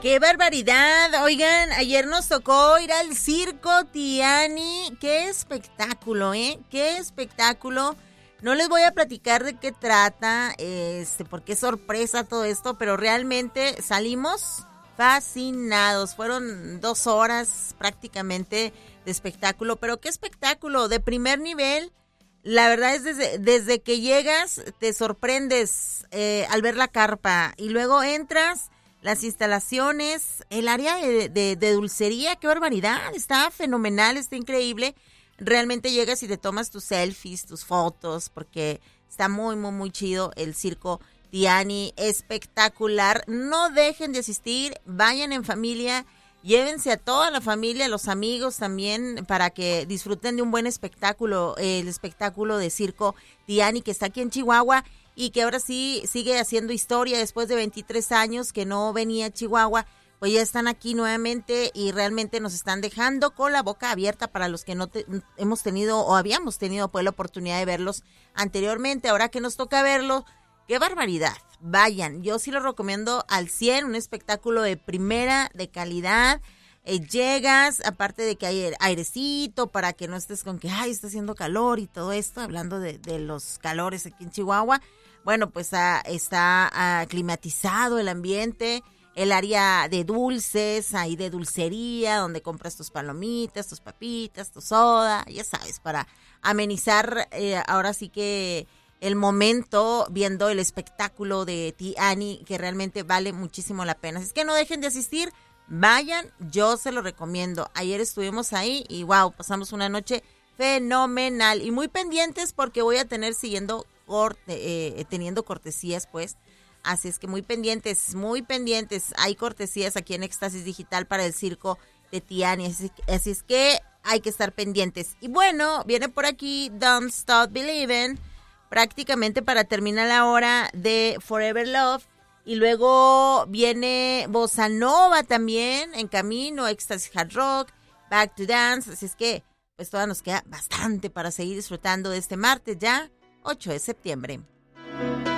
¡Qué barbaridad! Oigan, ayer nos tocó ir al Circo Tiani. ¡Qué espectáculo, ¡Qué espectáculo! No les voy a platicar de qué trata, porque es sorpresa todo esto, pero realmente salimos fascinados. Fueron 2 horas prácticamente de espectáculo, pero qué espectáculo, de primer nivel. La verdad es desde que llegas te sorprendes al ver la carpa y luego entras, las instalaciones, el área de dulcería, qué barbaridad, está fenomenal, está increíble. Realmente llegas y te tomas tus selfies, tus fotos, porque está muy, muy, muy chido el Circo Tiani, espectacular. No dejen de asistir, vayan en familia, llévense a toda la familia, los amigos también, para que disfruten de un buen espectáculo, el espectáculo de Circo Tiani, que está aquí en Chihuahua y que ahora sí sigue haciendo historia después de 23 años que no venía a Chihuahua. Pues ya están aquí nuevamente y realmente nos están dejando con la boca abierta para los que no hemos tenido o habíamos tenido pues la oportunidad de verlos anteriormente. Ahora que nos toca verlos, ¡qué barbaridad! Vayan, yo sí lo recomiendo al 100, un espectáculo de primera, de calidad. Llegas, aparte de que hay airecito para que no estés con que, ay, está haciendo calor y todo esto, hablando de los calores aquí en Chihuahua. Bueno, pues está climatizado el ambiente. El área de dulces, ahí de dulcería, donde compras tus palomitas, tus papitas, tu soda, ya sabes, para amenizar ahora sí que el momento viendo el espectáculo de Tiani, que realmente vale muchísimo la pena. Así es que no dejen de asistir, vayan, yo se lo recomiendo. Ayer estuvimos ahí y wow, pasamos una noche fenomenal y muy pendientes porque voy a tener teniendo cortesías pues. Así es que muy pendientes. Hay cortesías aquí en Éxtasis Digital para el Circo de Tiani. Así es que hay que estar pendientes. Y bueno, viene por aquí Don't Stop Believing, prácticamente para terminar la hora de Forever Love. Y luego viene Bossa Nova también en camino, Éxtasis Hard Rock, Back to Dance. Así es que pues todavía nos queda bastante para seguir disfrutando de este martes ya, 8 de septiembre.